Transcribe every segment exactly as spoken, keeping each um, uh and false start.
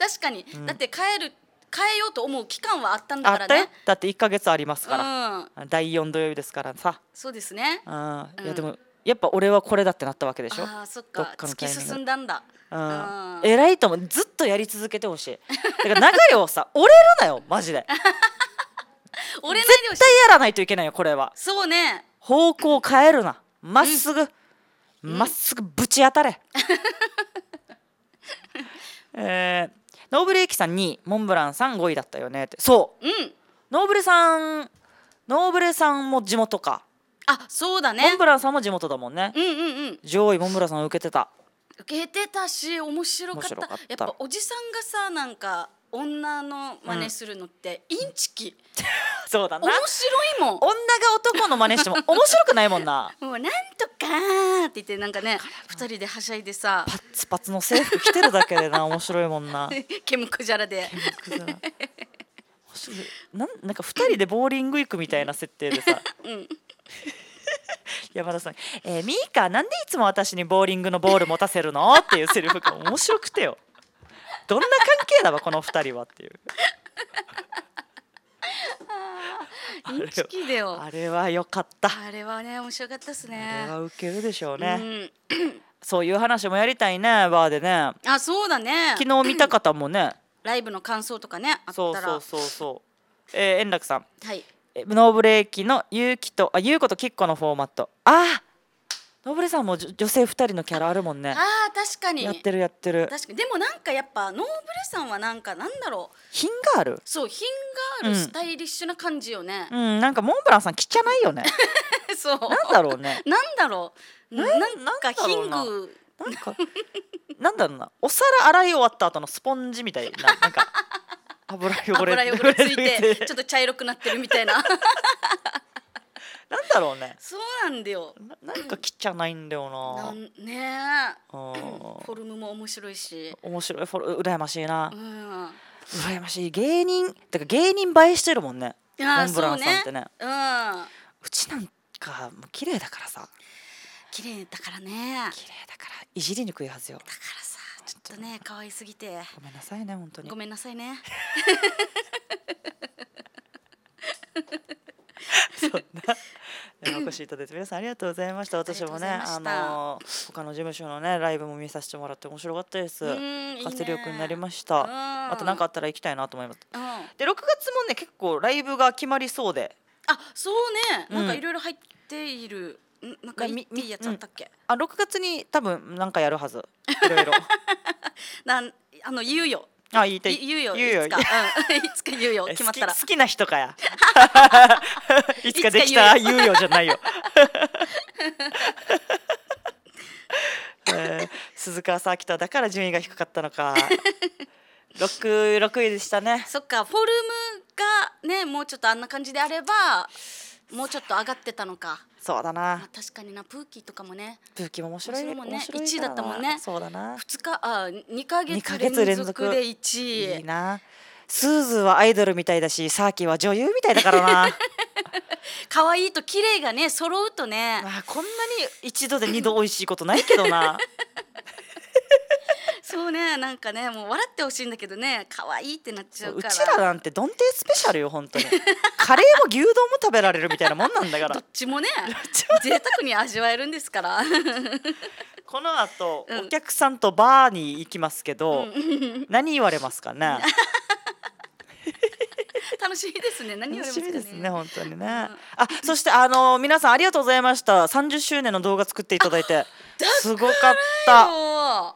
確かに、 うん、 だって帰る変えようと思う期間はあったんだからね。 あったよ。だっていっかげつありますから、 うん、 だいよん土曜日ですからさ。 そうですね。 うん、 うん、 いやでもやっぱ俺はこれだってなったわけでしょ。 ああそっか、 どっかの突きタイミングで。 進んだんだ。 うん、 うん、 偉いと思う。ずっとやり続けてほしい。だから長いをさ折れるなよマジで。 折れないでほしい。 絶対やらないといけないよこれは。 そうね。 方向を変えるな。まっすぐ、 うん、 まっすぐぶち当たれ。えー、ノーブレーキさんにい、モンブランさんごいだったよねって。そう、 うん、 ノーブレさんノーブレさんも地元か。 あ、そうだね。 モンブランさんも地元だもんね。 うんうんうん。 上位モンブランさん受けてた。 受けてたし面白かった。 面白かった。 やっぱおじさんがさ、なんか女の真似するのってインチキ、 そうだな。 面白いもん。 女が男の真似しても面白くないもんな。 もうなんとかーって言ってなんかね、二人ではしゃいでさ、 パッツパツの制服着てるだけでな面白いもんな。 ケムクジャラで。 なんなんかふたりでボーリング行くみたいな設定でさ、 うん、 山田さん「えー、ミーカなんでいつも私にボーリングのボール持たせるの?」っていうセリフが面白くてよ。どんな関係だわこのふたりはっていう。 インチキだよ。 あれは良かった。 あれはね面白かったですね。 あれはウケるでしょうね、 うん、 そういう話もやりたいねバーでね。 あ、そうだね。 昨日見た方もねライブの感想とかねあったら。 そうそうそうそう、えー、円楽さん、 はい、 ノーブレーキのゆうきとあゆうこときっこのフォーマット。ああノーブレさんも女性ふたりのキャラあるもんね。 あー確かにやってるやってる。 確かに。でもなんかやっぱノーブレさんはなんかなんだろう、 品がある。 そう品があるスタイリッシュな感じよね。 うん、うん、なんかモンブランさん汚いよね。 そうなんだろうね。 なんだろうななんかヒンなんだろグなんかなんだろうな、お皿洗い終わった後のスポンジみたいな、なんか油汚れ油汚れついてちょっと茶色くなってるみたいな。 なんだろうね。 そうなんだよ。 ななんか汚いんだよな。 なんねえ、フォルムも面白いし。 面白いフォル羨ましいな、 うん、 羨ましい。芸人だから芸人映えしてるもんねモあンブランさんってね。 そうね、うん、 うちなんかもう綺麗だからさ。 綺麗だからね。 綺麗だからいじりにくいはずよ。 だからさちょっとね可愛すぎてごめんなさいね本当に。 ごめんなさいね。 そんなお越しいただいて皆さんありがとうございました。私もねあの他の事務所のねライブも見させてもらって面白かったです。活力になりました。また何かあったら行きたいなと思います。でろくがつもね結構ライブが決まりそうで。 あ、そうね、なんかいろいろ入っている。なんかいいやつあったっけ。 あ、ろくがつに多分なんかやるはず。いろいろ。 なんあの言うよ。 あ、言いたい。 言うよ。 言うよ。 いつか、うん、いつか言うよ。決まったら。 好きな人かや。いつかできた言うよじゃないよ。えー、鈴川さあきただから順位が低かったのか。六六位でしたね。 そっか、フォルムがねもうちょっとあんな感じであればもうちょっと上がってたのか。 そうだな、 まあ、確かにな。プーキーとかもね、 プーキーも面白いもんね。 面白いいちいだったもんね。 そうだな。 ふつかあにかげつ連続でいちい。 いいな。スーズーはアイドルみたいだしサーキーは女優みたいだからな。 可愛いと綺麗がね揃うとね、 あ、こんなに一度で二度美味しいことないけどな。 そうね、なんかねもう笑ってほしいんだけどね、可愛いってなっちゃうから。 うちらなんてドンテスペシャルよ本当に。カレーも牛丼も食べられるみたいなもんなんだから。 どっちもね贅沢に味わえるんですから。 この後、うん、お客さんとバーに行きますけど、うん、何言われますかね。 楽しみですね。何言われますかね。 楽しみですね本当にね。うん、あ、そしてあのー、皆さんありがとうございました。さんじゅっしゅうねんの動画作っていただいてすごかった。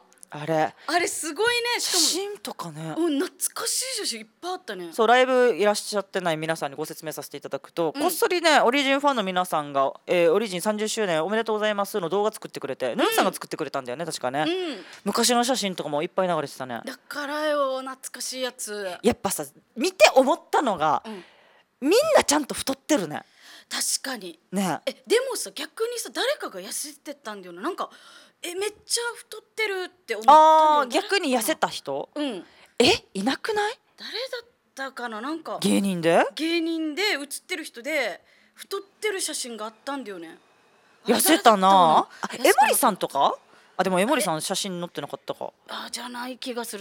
あれあれすごいね。しかも写真とかね、 うん、懐かしい写真いっぱいあったね。 そうライブいらっしゃってない皆さんにご説明させていただくと、うん、こっそりねオリジンファンの皆さんが、えー、オリジンさんじゅっしゅうねんおめでとうございますの動画作ってくれて、うん、ヌンさんが作ってくれたんだよね確かね、うん、昔の写真とかもいっぱい流れてたね。 だからよ懐かしいやつ。 やっぱさ見て思ったのが、うん、みんなちゃんと太ってるね。 確かにね。 えでもさ逆にさ誰かが痩せてたんだよな。なんかえめっちゃ太ってるって思ったんだよ。 あー逆に痩せた人、 うん、 えいなくない？ 誰だったかな。なんか芸人で芸人で写ってる人で太ってる写真があったんだよね。 痩せたな。江森さんとか。あでも江森さん写真載ってなかったか。 あじゃない気がする。